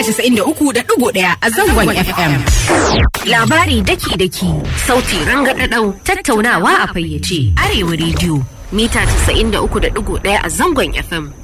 93.1 a zangon FM. Labari daki-daki, sauti rangadadau, tattaunawa a fayyace. Arewa rediyo mita 93.1 a zangon FM.